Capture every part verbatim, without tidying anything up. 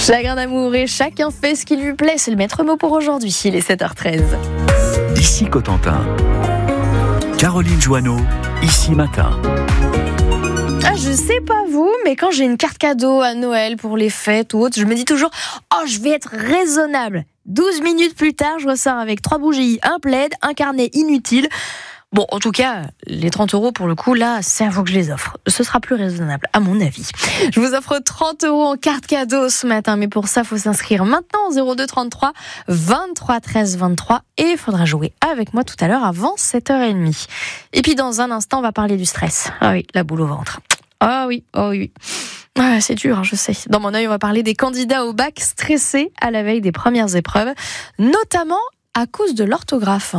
Chagrin d'amour et chacun fait ce qui lui plaît, c'est le maître mot pour aujourd'hui. Il est sept heures treize. Ici Cotentin. Caroline Joanneau, ici matin. Ah, je sais pas vous, mais quand j'ai une carte cadeau à Noël pour les fêtes ou autre, je me dis toujours « Oh, je vais être raisonnable !» douze minutes plus tard, je ressors avec trois bougies, un plaid, un carnet inutile. Bon, en tout cas, les trente euros pour le coup, là, c'est à vous que je les offre. Ce sera plus raisonnable, à mon avis. Je vous offre trente euros en carte cadeau ce matin, mais pour ça, il faut s'inscrire maintenant au zéro deux trente-trois vingt-trois treize vingt-trois et il faudra jouer avec moi tout à l'heure avant sept heures trente. Et puis dans un instant, on va parler du stress. Ah oui, la boule au ventre. Ah oui, oh oui. Ah, c'est dur, hein, je sais. Dans mon œil, on va parler des candidats au bac stressés à la veille des premières épreuves, notamment à cause de l'orthographe.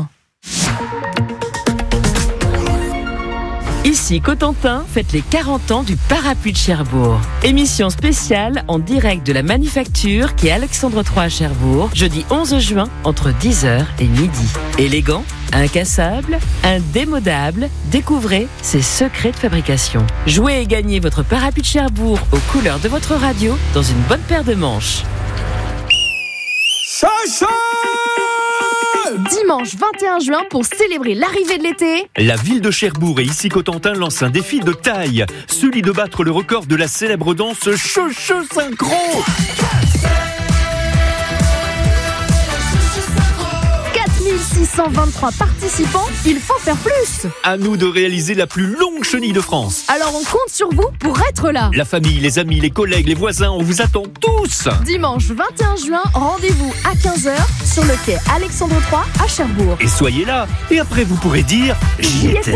Ici Cotentin, faites les quarante ans du Parapluie de Cherbourg. Émission spéciale en direct de la Manufacture qui est Alexandre trois à Cherbourg, jeudi onze juin entre dix heures et midi. Élégant, incassable, indémodable, découvrez ses secrets de fabrication. Jouez et gagnez votre Parapluie de Cherbourg aux couleurs de votre radio dans une bonne paire de manches. Chacha! Dimanche vingt et un juin, pour célébrer l'arrivée de l'été, La ville de Cherbourg et ici Cotentin lance un défi de taille, celui de battre le record de la célèbre danse Chou-Chou Synchro. quatre mille six cent vingt-trois participants, il faut faire plus. À nous de réaliser la plus longue chenille de France. Alors on compte sur vous pour être là. La famille, les amis, les collègues, les voisins, on vous attend tous. Dimanche vingt et un juin, rendez-vous à quinze heures sur le quai Alexandre trois à Cherbourg. Et soyez là, et après vous pourrez dire j'y étais.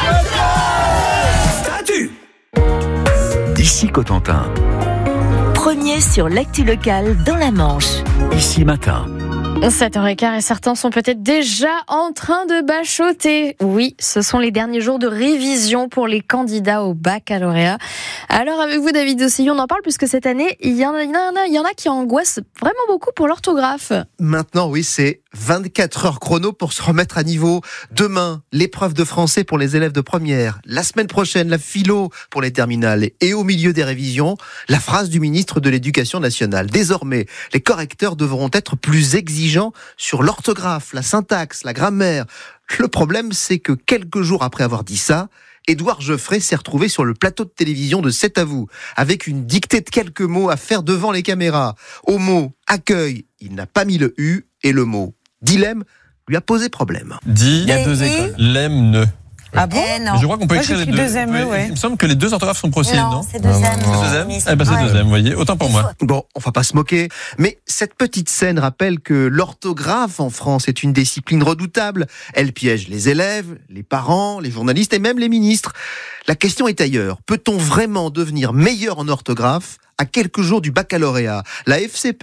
Statut. Ici Cotentin. Premier sur l'actu locale dans la Manche. Ici matin. sept heures quinze et certains sont peut-être déjà en train de bachoter. Oui, ce sont les derniers jours de révision pour les candidats au baccalauréat. Alors avec vous David Dossillon, on en parle puisque cette année, il y en a, il y en a, il y en a qui angoissent vraiment beaucoup pour l'orthographe. Maintenant, oui, c'est vingt-quatre heures chrono pour se remettre à niveau. Demain, l'épreuve de français pour les élèves de première. La semaine prochaine, la philo pour les terminales. Et au milieu des révisions, la phrase du ministre de l'Éducation nationale. Désormais, les correcteurs devront être plus exigeants sur l'orthographe, la syntaxe, la grammaire. Le problème, c'est que quelques jours après avoir dit ça, Édouard Geoffrey s'est retrouvé sur le plateau de télévision de C'est à vous, avec une dictée de quelques mots à faire devant les caméras. Au mot « accueil », il n'a pas mis le « u » et le mot « dilemme » lui a posé problème. Dit, il y a Et deux i écoles. Lem, ne. Ah bon? Mais je crois qu'on peut Moi, écrire les j'écris deux. deux M E, Oui, ouais. Il me semble que les deux orthographes sont possibles, non? Non, c'est deux M. C'est deuxième? Eh ben c'est Ouais. deuxième, vous voyez. Autant pour moi. Bon, on va pas se moquer, mais cette petite scène rappelle que l'orthographe en France est une discipline redoutable. Elle piège les élèves, les parents, les journalistes et même les ministres. La question est ailleurs. Peut-on vraiment devenir meilleur en orthographe à quelques jours du baccalauréat? La F C P